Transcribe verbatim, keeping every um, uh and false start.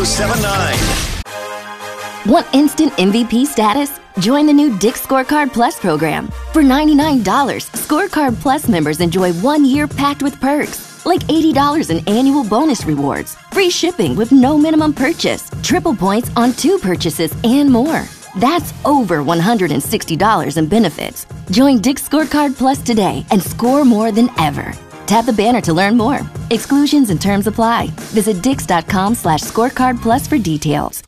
seven nine. Want instant M V P status? Join the new Dick's Scorecard Plus program. For ninety-nine dollars, Scorecard Plus members enjoy one year packed with perks, like eighty dollars in annual bonus rewards, free shipping with no minimum purchase, triple points on two purchases, and more. That's over one hundred sixty dollars in benefits. Join Dick's Scorecard Plus today and score more than ever. Tap the banner to learn more. Exclusions and terms apply. Visit dix.com slash scorecard plus for details.